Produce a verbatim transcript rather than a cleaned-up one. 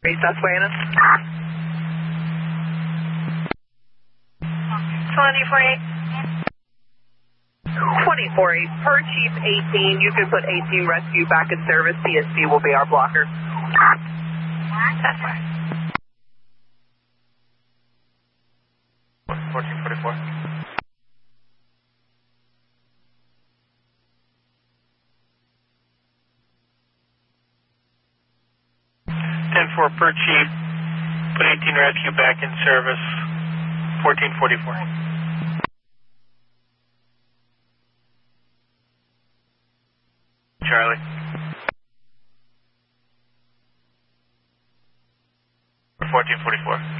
Susquehanna. twenty-four eight. twenty-four eight, per Chief eighteen, you can put eighteen rescue back in service. P S C will be our blocker. That's right. fourteen forty-four. ten four per Chief, put eighteen rescue back in service, fourteen forty-four. Charlie. fourteen forty-four.